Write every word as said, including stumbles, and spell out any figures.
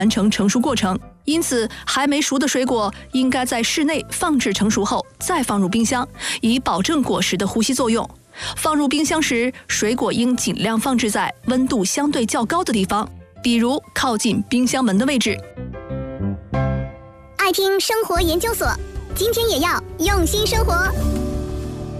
完成成熟过程，因此还没熟的水果应该在室内放置成熟后再放入冰箱，以保证果实的呼吸作用。放入冰箱时，水果应尽量放置在温度相对较高的地方，比如靠近冰箱门的位置。 爱听生活研究所，今天也要用心生活。